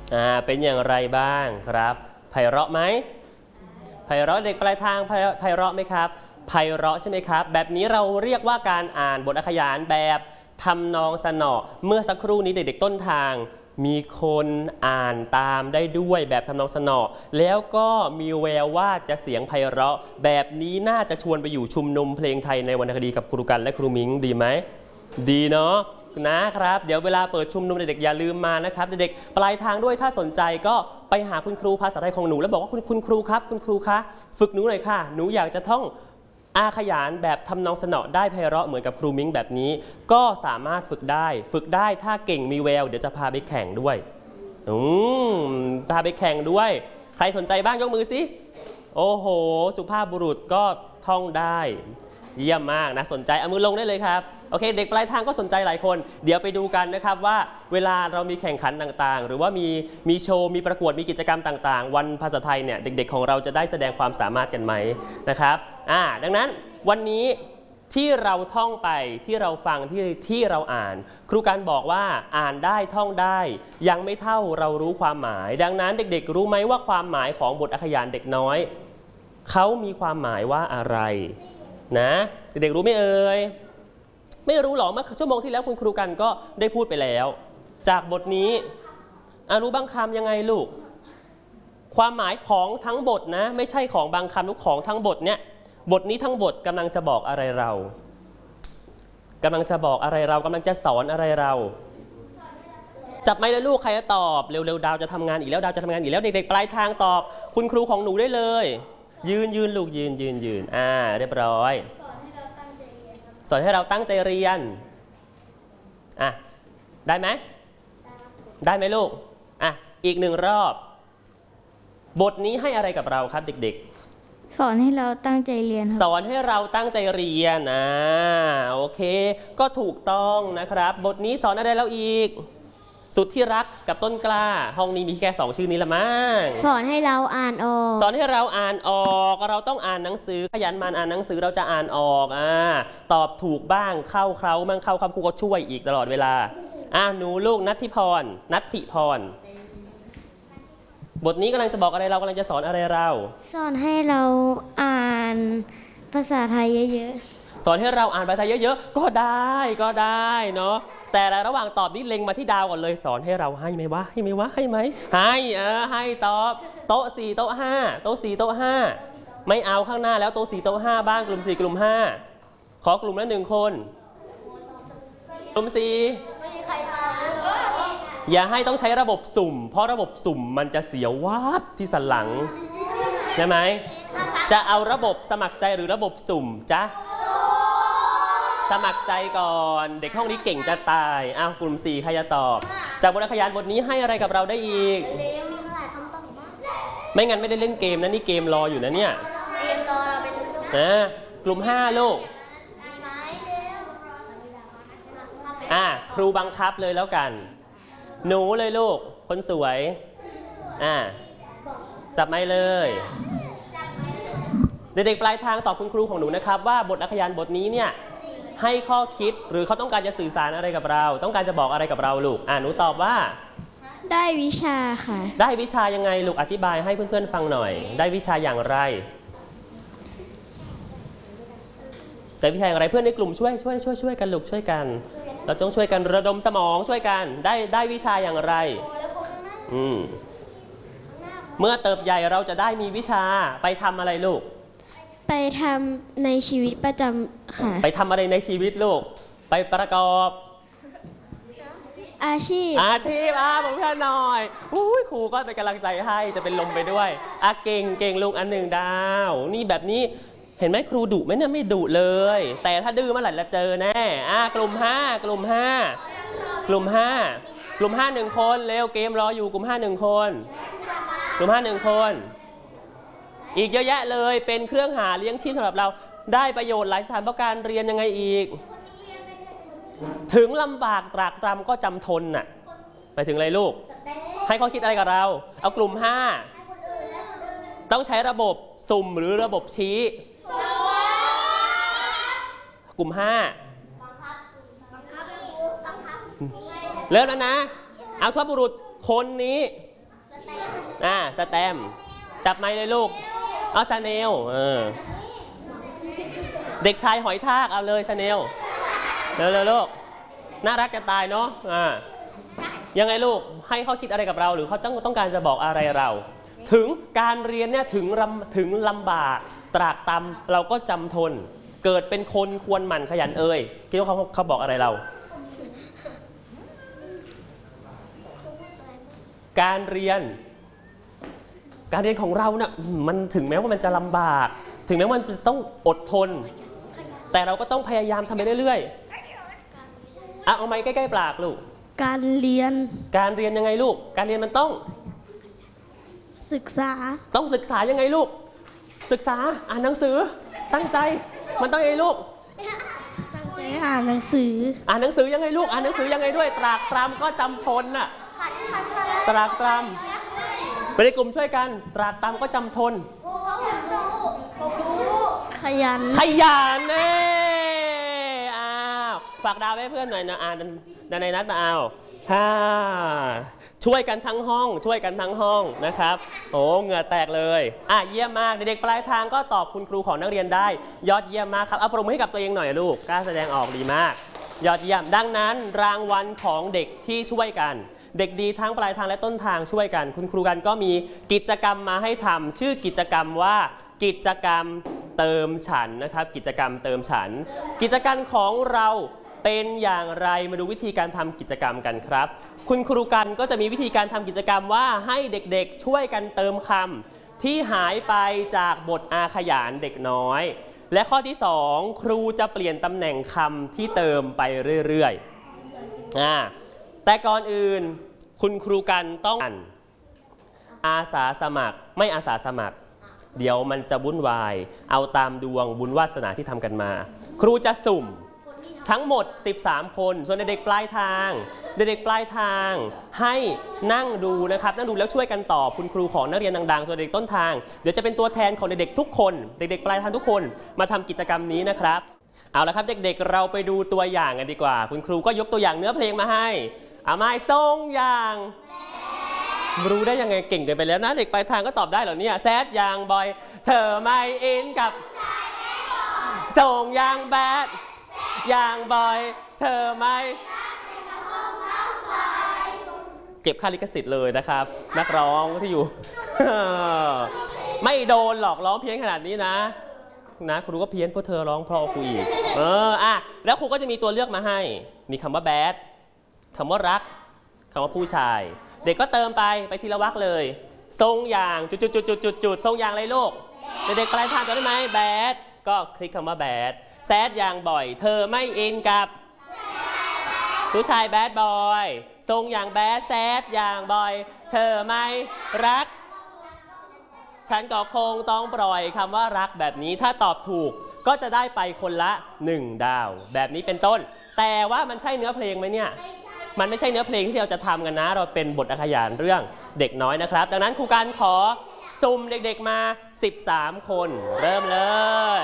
เป็นอย่างไรบ้างครับไพเราะไหมไพเราะเด็กปลายทางไพเราะไหมครับไพเราะใช่ไหมครับแบบนี้เราเรียกว่าการอ่านบทอักขยานแบบทำนองสนอเมื่อสักครู่นี้เด็กๆต้นทางมีคนอ่านตามได้ด้วยแบบทำนองสนอแล้วก็มีแววว่าจะเสียงไพเราะแบบนี้น่าจะชวนไปอยู่ชุมนุมเพลงไทยในวรรณคดีกับครูกันและครูมิ้งดีไหมดีเนาะนะครับเดี๋ยวเวลาเปิดชุมนุมเด็กๆอย่าลืมมานะครับเด็กๆปลายทางด้วยถ้าสนใจก็ไปหาคุณครูภาษาไทยของหนูแล้วบอกว่าคุณครูครับคุณครูคะฝึกหนูหน่อยค่ะหนูอยากจะท่องอาขยานแบบทำนองสนอได้ไพเราะเหมือนกับครูมิ้งแบบนี้ก็สามารถฝึกได้ถ้าเก่งมีแววเดี๋ยวจะพาไปแข่งด้วยพาไปแข่งด้วยใครสนใจบ้างยกมือสิโอ้โหสุภาพบุรุษก็ท่องได้เยี่ยมมากนะสนใจเอามือลงได้เลยครับโอเคเด็กปลายทางก็สนใจหลายคนเดี๋ยวไปดูกันนะครับว่าเวลาเรามีแข่งขันต่างๆหรือว่ามีโชว์มีประกวดมีกิจกรรมต่างๆวันภาษาไทยเนี่ยเด็กๆของเราจะได้แสดงความสามารถกันไหมนะครับดังนั้นวันนี้ที่เราท่องไปที่เราฟังที่เราอ่านครูการบอกว่าอ่านได้ท่องได้ยังไม่เท่าเรารู้ความหมายดังนั้นเด็กๆรู้ไหมว่าความหมายของบทอักขยานเด็กน้อยเขามีความหมายว่าอะไรนะเด็กๆรู้ไหมเอ่ยไม่รู้หรอเมื่อชั่วโมงที่แล้วคุณครูกันก็ได้พูดไปแล้วจากบทนี้รู้บางคำยังไงลูกความหมายของทั้งบทนะไม่ใช่ของบางคำทุกของทั้งบทเนี่ยบทนี้ทั้งบทกำลังจะบอกอะไรเรากำลังจะบอกอะไรเรากำลังจะสอนอะไรเราจับไมค์เลยลูกใครจะตอบเร็วๆดาวจะทำงานอีกแล้วดาวจะทำงานอีกแล้วเด็กๆปลายทางตอบคุณครูของหนูได้เลยยืนลูกยืนเรียบร้อยสอนให้เราตั้งใจเรียนได้ไหมได้ไหมลูกอีกหนึ่งรอบบทนี้ให้อะไรกับเราครับเด็กๆสอนให้เราตั้งใจเรียนสอนให้เราตั้งใจเรียนโอเคก็ถูกต้องนะครับบทนี้สอนอะไรเราอีกสุดที่รักกับต้นกล้าห้องนี้มีแค่2ชื่อนี้ละมั้งสอนให้เราอ่านออกสอนให้เราอ่านออกเราต้องอ่านหนังสือขยันมันอ่านหนังสือเราจะอ่านออกตอบถูกบ้างเข้าเคล้ามั่งเข้าคำครูก็ช่วยอีกตลอดเวลาหนูลูกนัทธิพรบทนี้กำลังจะบอกอะไรเรากำลังจะสอนอะไรเราสอนให้เราอ่านภาษาไทยเยอะๆสอนให้เราอ่านภาษาไทยเยอะๆก็ได้เนาะแต่ระหว่างตอบนี่เล็งมาที่ดาวก่อนเลยสอนให้เราให้ไหมให้ตอบโต๊ะ4โต๊ะ5โต๊ะ4โต๊ะ5ไม่เอาข้างหน้าแล้วโต๊ะ4โต๊ะ5บ้างกลุ่ม4กลุ่ม5ขอกลุ่มละ1คนกลุ่ม4ไม่มีใครมาอย่าให้ต้องใช้ระบบสุ่มเพราะระบบสุ่มมันจะเสียววาบที่สันหลังใช่ไหมจะเอาระบบสมัครใจหรือระบบสุ่มจ๊ะสมัครใจก่อนเด็กห้องนี้เก่งจะตายกลุ่ม4ใครจะตอบจากบทอักขยานบทนี้ให้อะไรกับเราได้อีกไม่งั้นไม่ได้เล่นเกมนะนี่เกมรออยู่นะเนี่ยเกมรอเราเป็นกลุ่ม5ลูกครูบังคับเลยแล้วกันหนูเลยลูกคนสวยจับไม้เลยเด็กๆปลายทางตอบคุณครูของหนูนะครับว่าบทอักขยานบทนี้เนี่ยให้ข้อคิดหรือเขาต้องการจะสื่อสารอะไรกับเราต้องการจะบอกอะไรกับเราลูกหนูตอบว่าได้วิชาค่ะได้วิชายังไงลูกอธิบายให้เพื่อนๆฟังหน่อยได้วิชาอย่างไรแต่วิชาอย่างไรเพื่อนในกลุ่มช่วยกันลูกช่วยกันเราต้องช่วยกันระดมสมองช่วยกันได้วิชาอย่างไรเมื่อเติบใหญ่เราจะได้มีวิชาไปทำอะไรลูกไปทำในชีวิตประจำค่ะไปทำอะไรในชีวิตลูกไปประกอบอาชีพผมเพื่อนหน่อยครูก็เป็นกำลังใจให้จะเป็นลมไปด้วยเก่งลูกอันหนึ่งดาวนี่แบบนี้เห็นไหมครูดุไหมเนี่ยไม่ดุเลยแต่ถ้าดื้อเมื่อไหร่เราเจอแน่กลุ่ม5 1 คนเร็วเกมรออยู่กลุ่ม5 1 คนกลุ่ม5 1 คนอีกเยอะแยะเลยเป็นเครื่องหาเลี้ยงชีพสำหรับเราได้ประโยชน์หลายสถานประการเรียนยังไงอีกถึงลำบากตรากตรำก็จำทนไปถึงอะไรลูกให้เขาคิดอะไรกับเราเอากลุ่ม5ต้องใช้ระบบสุ่มหรือระบบชี้กลุ่ม5เริ่มแล้วนะเอาสุภาพบุรุษคนนี้สแตมป์จับไม้เลยลูกเอาชาแนลเด็กชายหอยทากเอาเลยชาแนลเร็วๆลูกน่ารักจะตายเนาะยังไงลูกให้เขาคิดอะไรกับเราหรือเขาต้องการจะบอกอะไรเราถึงการเรียนเนี่ยถึงลำบากตรากตรำเราก็จำทนเกิดเป็นคนควรหมั่นขยันคิดว่าเขาบอกอะไรเราการเรียนของเราเนี่ยมันถึงแม้ว่ามันจะลำบากถึงแม้ว่ามันจะต้องอดทนแต่เราก็ต้องพยายามทำไปเรื่อยๆเอาไม้ใกล้ๆปากลูกการเรียนยังไงลูกการเรียนมันต้องศึกษายังไงลูกศึกษาอ่านหนังสือตั้งใจมันต้องยังไงลูกตั้งใจอ่านหนังสือยังไงลูกอ่านหนังสือยังไงด้วยตรากตรำก็จำทนน่ะตรากตรำไปในกลุ่มช่วยกันตรากตรำก็จำทนขยันฝากดาวให้เพื่อนหน่อยนะในนัดมาเอาช่วยกันทั้งห้องนะครับโอ้เหงื่อแตกเลยเยี่ยมมากเด็กๆปลายทางก็ตอบคุณครูของนักเรียนได้ยอดเยี่ยมมากครับเอาปรบมือให้กับตัวเองหน่อยลูกกล้าแสดงออกดีมากยอดเยี่ยมดังนั้นรางวัลของเด็กที่ช่วยกันเด็กดีทั้งปลายทางและต้นทางช่วยกันคุณครูกันก็มีกิจกรรมมาให้ทำชื่อกิจกรรมว่ากิจกรรมเติมฉันนะครับกิจกรรมเติมฉันกิจกรรมของเราเป็นอย่างไรมาดูวิธีการทำกิจกรรมกันครับคุณครูกันก็จะมีวิธีการทำกิจกรรมว่าให้เด็กๆช่วยกันเติมคำที่หายไปจากบทอาขยานเด็กน้อยและข้อที่2ครูจะเปลี่ยนตำแหน่งคำที่เติมไปเรื่อยๆแต่ก่อนอื่นคุณครูกันต้องอาสาสมัครไม่อาสาสมัครเดี๋ยวมันจะวุ่นวายเอาตามดวงบุญวาสนาที่ทำกันมาครูจะสุ่มทั้งหมด13คนส่วนเด็กปลายทางให้นั่งดูนะครับนั่งดูแล้วช่วยกันตอบคุณครูของนักเรียนดังๆส่วนเด็กต้นทางเดี๋ยวจะเป็นตัวแทนของเด็กๆทุกคนเด็กๆปลายทางทุกคนมาทำกิจกรรมนี้นะครับเอาละครับเด็กๆเราไปดูตัวอย่างกันดีกว่าคุณครูก็ยกตัวอย่างเนื้อเพลงมาให้ไม่ทรงอย่างรู้ได้ยังไงเก่งเกินไปแล้วนะเด็กปลายทางก็ตอบได้เหรอเนี่ยแซดอย่างบอยเธอไม่อินกับส่งอย่างแบดอย่างบอยเธอไม่เก็บค่าลิขสิทธิ์เลยนะครับนักร้องที่อยู่ ไม่โดนหลอกร้องเพี้ยนขนาดนี้นะครูก็เพี้ยนเพราะเธอร้องเพราะครูอีกแล้วครูก็จะมีตัวเลือกมาให้มีคำว่าแบดคำว่ารักคำว่าผู้ชายเด็กก็เติมไปทีละวรรคเลยทรงอย่างจุดทรงอย่างอะไรลูกเด็กๆปลายทางจำได้ไหมแบดก็คลิกคำว่าแบดแซดอย่างบ่อยเธอไม่อินกับผู้ชายแบดบอยทรงอย่างแบดแซดอย่างบ่อยเธอไม่รักฉันก็คงต้องปล่อยคำว่ารักแบบนี้ถ้าตอบถูกก็จะได้ไปคนละ1ดาวแบบนี้เป็นต้นแต่ว่ามันใช่เนื้อเพลงไหมเนี่ยมันไม่ใช่เนื้อเพลงที่เราจะทำกันนะเราเป็นบทอาขยานเรื่องเด็กน้อยนะครับดังนั้นครูการขอสุ่มเด็กๆมา13คนเริ่มเลย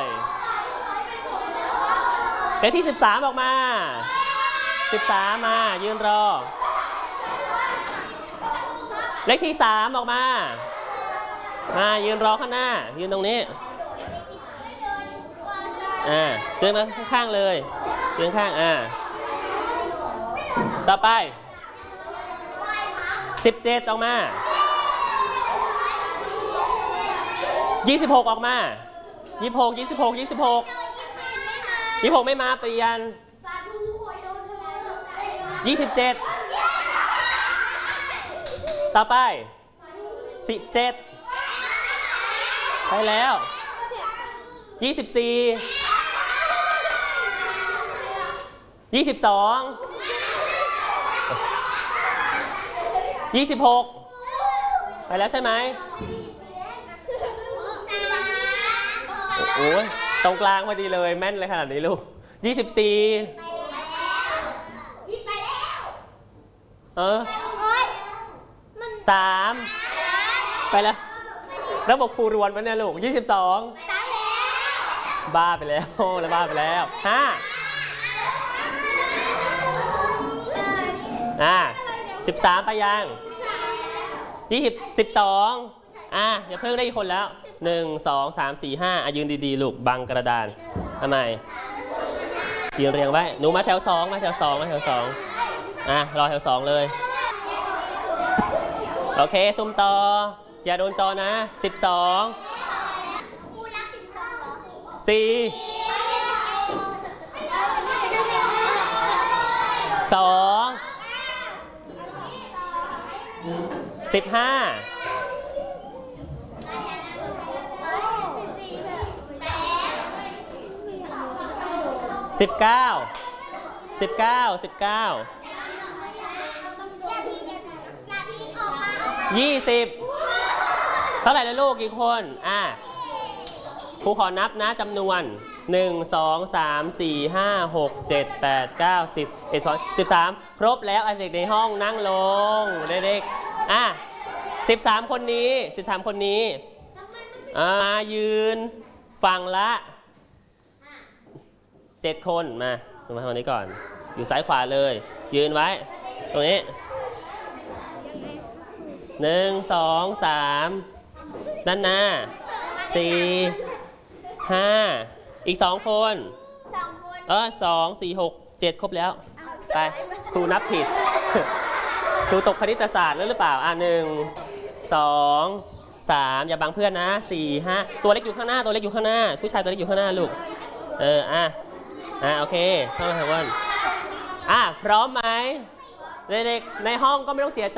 เลขที่13ออกมา13มายืนรอเลขที่3ออกมายืนรอข้างหน้ายืนตรงนี้เดินมาข้างๆเลยยืนข้างต่อไป17ออกมา26ออกมา26ไม่มาเปลี่ยน27ต่อไป17ไปแล้ว24 22 26ไปแล้วใช่ไหมโอ้ยตรงกลางพอดีเลยแม่นเลยขนาดนี้ลูก243ไปแล้วระบบครูรวนมันเนี่ยลูก22บ้าไปแล้วแล้วบ้าไปแล้ว5 13ไปยัง 12อย่าเพิ่งได้อีกคนแล้ว1 2 3 4 5ยืนดีๆลูกบังกระดานทำไมยืนเรียงไว้หนูมาแถว2มาแถว2มาแถว2รอแถว2เลยโอเคซุ่มต่ออย่าโดนจอนะ12 4 2 15 20 เท่าไหร่แล้วลูกกี่คนครูขอนับนะจำนวน1 2 3 4 5 6 7 8 9 10 11 13ครบแล้วเด็กในห้องนั่งลงเด็กๆ13 คนนี้มายืนฝั่งละ7 คนมาตรงนี้ก่อนอยู่ซ้ายขวาเลยยืนไว้ตรงนี้1 2 3ด้านหน้า4 5อีก2 คน2 4 6 7ครบแล้วไปครูนับผิด ครูตกคณิตศาสตร์แล้วหรือเปล่า1 2 3อย่าบังเพื่อนนะ4 5ตัวเล็กอยู่ข้างหน้าผู้ชายตัวเล็กอยู่ข้างหน้าลูกโอเคเข้ามาครับวันพร้อมไหมเด็กๆในห้องก็ไม่ต้องเสียใจ